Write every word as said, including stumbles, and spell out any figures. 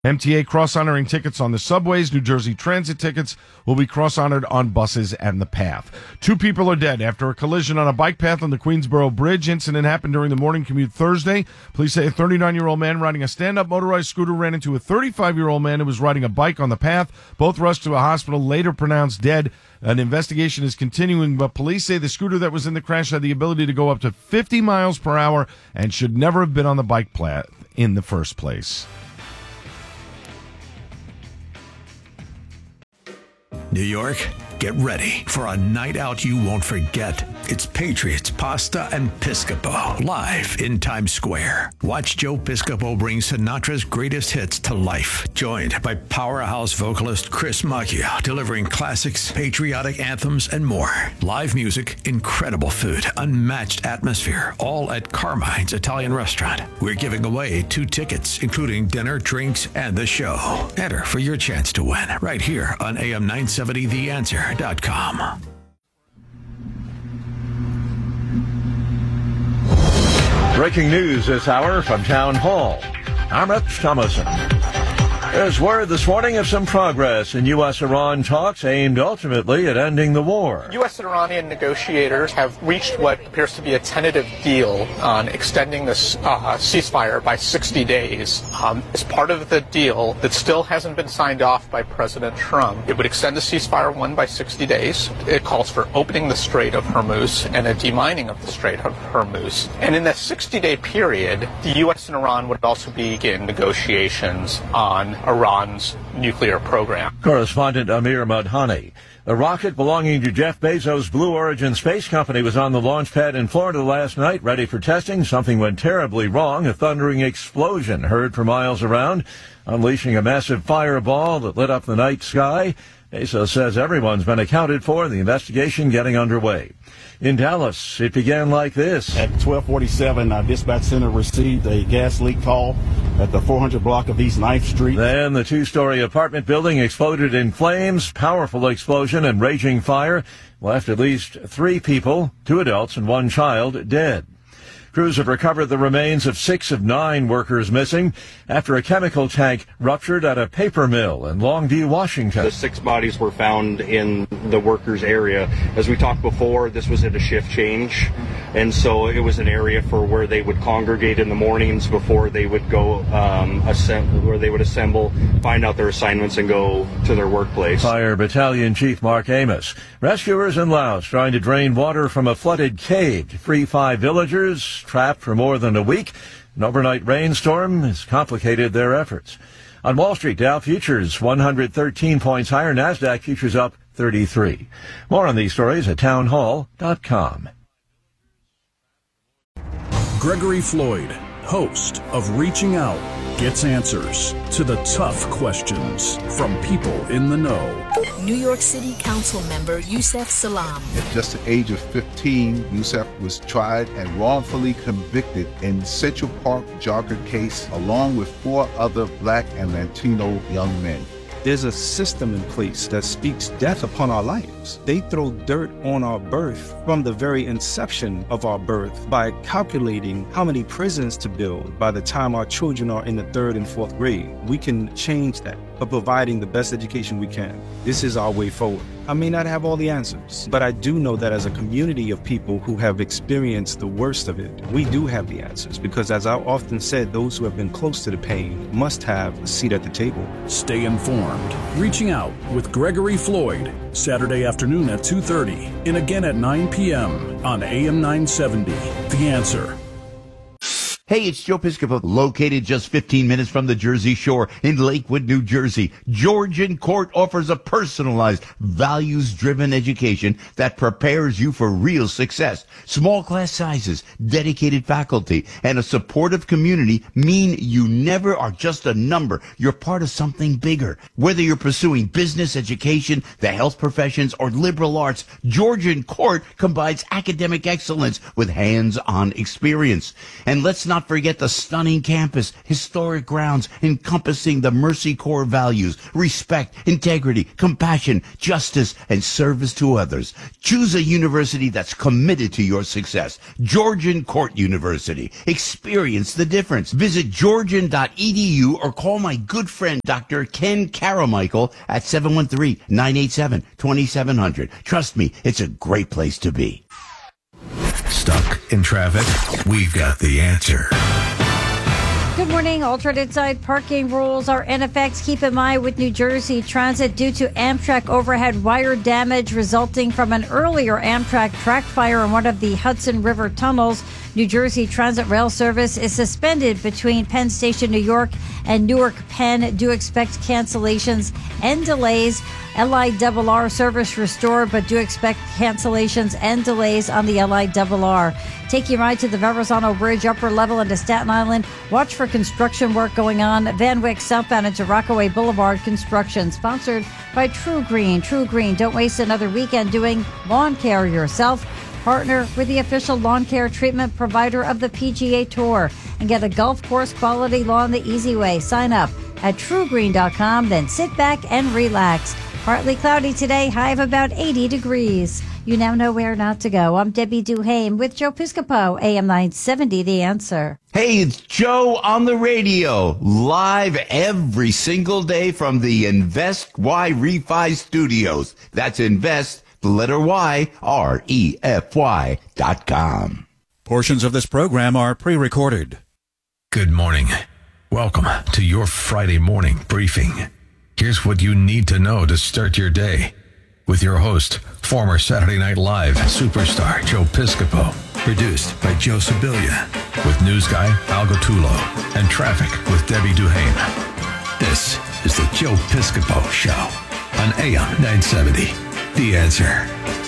M T A cross-honoring tickets on the subways. New Jersey Transit tickets will be cross-honored on buses and the path. Two people are dead after a collision on a bike path on the Queensboro Bridge. Incident happened during the morning commute Thursday. Police say a thirty-nine-year-old man riding a stand-up motorized scooter ran into a thirty-five-year-old man who was riding a bike on the path. Both rushed to a hospital, later pronounced dead. An investigation is continuing, but police say the scooter that was in the crash had the ability to go up to fifty miles per hour and should never have been on the bike path in the first place. New York, get ready for a night out you won't forget. It's Patriots, Pasta, and Piscopo, live in Times Square. Watch Joe Piscopo bring Sinatra's greatest hits to life, joined by powerhouse vocalist Chris Macchio, delivering classics, patriotic anthems, and more. Live music, incredible food, unmatched atmosphere, all at Carmine's Italian Restaurant. We're giving away two tickets, including dinner, drinks, and the show. Enter for your chance to win right here on A M nine seventy the answer dot com. Breaking news this hour from Town Hall. I'm Rich Thomason. There's word this morning of some progress in U S Iran talks aimed ultimately at ending the war. U S and Iranian negotiators have reached what appears to be a tentative deal on extending this uh, ceasefire by sixty days. Um, as part of the deal that still hasn't been signed off by President Trump, it would extend the ceasefire one by sixty days. It calls for opening the Strait of Hormuz and a demining of the Strait of Hormuz. And in that sixty-day period, the U S and Iran would also begin negotiations on Iran's nuclear program. Correspondent Amir Madhani. A rocket belonging to Jeff Bezos' Blue Origin space company was on the launch pad in Florida last night, ready for testing. Something went terribly wrong. A thundering explosion heard for miles around, unleashing a massive fireball that lit up the night sky. Bezos says everyone's been accounted for, the investigation getting underway. In Dallas, it began like this. At twelve forty-seven, our dispatch center received a gas leak call at the four hundred block of East ninth Street. Then the two-story apartment building exploded in flames. Powerful explosion and raging fire left at least three people, two adults and one child, dead. Crews have recovered the remains of six of nine workers missing after a chemical tank ruptured at a paper mill in Longview, Washington. The six bodies were found in the workers' area. As we talked before, this was at a shift change, and so it was an area for where they would congregate in the mornings before they would go, um, assemb- where they would assemble, find out their assignments, and go to their workplace. Fire Battalion Chief Mark Amos. Rescuers in Laos trying to drain water from a flooded cave to free five villagers trapped for more than a week. An overnight rainstorm has complicated their efforts. On Wall Street, Dow futures one hundred thirteen points higher, NASDAQ futures up thirty-three. More on these stories at town hall dot com. Gregory Floyd, host of Reaching Out, gets answers to the tough questions from people in the know. New York City Council member Yusef Salaam. At just the age of fifteen, Yusef was tried and wrongfully convicted in Central Park jogger case along with four other black and Latino young men. There's a system in place that speaks death upon our lives. They throw dirt on our birth from the very inception of our birth by calculating how many prisons to build by the time our children are in the third and fourth grade. We can change that by providing the best education we can. This is our way forward. I may not have all the answers, but I do know that as a community of people who have experienced the worst of it, we do have the answers, because as I often said, those who have been close to the pain must have a seat at the table. Stay informed. Reaching Out with Gregory Floyd, Saturday afternoon at two thirty and again at nine p.m. on A M nine seventy. The Answer. Hey, it's Joe Piscopo, located just fifteen minutes from the Jersey Shore in Lakewood, New Jersey. Georgian Court offers a personalized, values-driven education that prepares you for real success. Small class sizes, dedicated faculty, and a supportive community mean you never are just a number. You're part of something bigger. Whether you're pursuing business, education, the health professions, or liberal arts, Georgian Court combines academic excellence with hands-on experience. And let's not not forget the stunning campus, historic grounds encompassing the Mercy Corps values, respect, integrity, compassion, justice, and service to others. Choose a university that's committed to your success. Georgian Court University. Experience the difference. Visit georgian dot e d u or call my good friend Doctor Ken Caramichael at seven one three, nine eight seven, two seven zero zero. Trust me, it's a great place to be. Stuck in traffic? We've got the answer. Good morning. Alternate side parking rules are in effect. Keep in mind with New Jersey Transit due to Amtrak overhead wire damage resulting from an earlier Amtrak track fire in one of the Hudson River tunnels. New Jersey Transit rail service is suspended between Penn Station, New York and Newark Penn. Do expect cancellations and delays. L I R R service restored, but do expect cancellations and delays on the L I R R. Take your ride to the Verrazano Bridge, upper level into Staten Island. Watch for construction work going on. Van Wyck southbound into Rockaway Boulevard construction. Sponsored by True Green. True Green. Don't waste another weekend doing lawn care yourself. Partner with the official lawn care treatment provider of the P G A Tour and get a golf course quality lawn the easy way. Sign up at true green dot com, then sit back and relax. Partly cloudy today, high of about eighty degrees. You now know where not to go. I'm Debbie Duhame with Joe Piscopo, A M nine seventy, The Answer. Hey, it's Joe on the radio, live every single day from the Invest Y Refi Studios. That's Invest, the letter Y, R E F Y dot com. Portions of this program are pre-recorded. Good morning. Welcome to your Friday morning briefing. Here's what you need to know to start your day. With your host, former Saturday Night Live superstar Joe Piscopo. Produced by Joe Sibilia. With news guy Al Gattulo. And traffic with Debbie Duhame. This is the Joe Piscopo Show on A M nine seventy. The Answer.